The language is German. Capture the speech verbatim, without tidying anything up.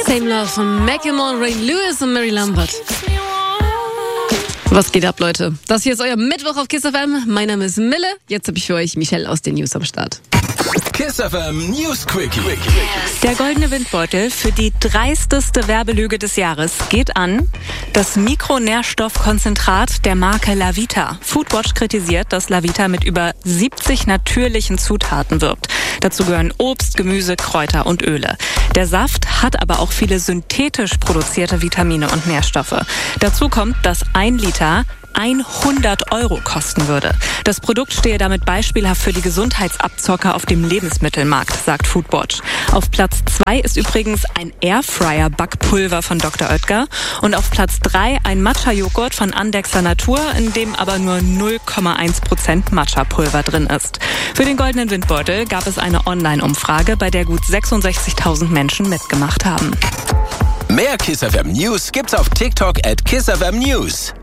Same Love von Macklemore, Ray Lewis und Mary Lambert. Was geht ab, Leute? Das hier ist euer Mittwoch auf Kiss F M. Mein Name ist Mille. Jetzt habe ich für euch Michelle aus den News am Start. Kiss F M News Quickie. Der goldene Windbeutel für die dreisteste Werbelüge des Jahres geht an das Mikronährstoffkonzentrat der Marke Lavita. Foodwatch kritisiert, dass Lavita mit über siebzig natürlichen Zutaten wirbt. Dazu gehören Obst, Gemüse, Kräuter und Öle. Der Saft hat aber auch viele synthetisch produzierte Vitamine und Nährstoffe. Dazu kommt, dass ein Liter hundert Euro kosten würde. Das Produkt stehe damit beispielhaft für die Gesundheitsabzocker auf dem Lebensmittelmarkt, sagt Foodwatch. Auf Platz zwei ist übrigens ein Airfryer-Backpulver von Doktor Oetker und auf Platz drei ein Matcha-Joghurt von Andexer Natur, in dem aber nur null Komma eins Prozent Matcha-Pulver drin ist. Für den goldenen Windbeutel gab es eine Online-Umfrage, bei der gut sechsundsechzigtausend Menschen mitgemacht haben. Mehr Kiss F M News gibt's auf TikTok at Kiss F M News.